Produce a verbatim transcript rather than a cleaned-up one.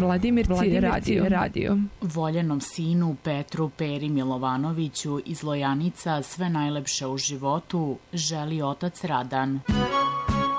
Vladimirci, Vladimirci radio. radio. Voljenom sinu Petru Peri Milovanoviću iz Lojanica sve najlepše u životu želi otac Radan.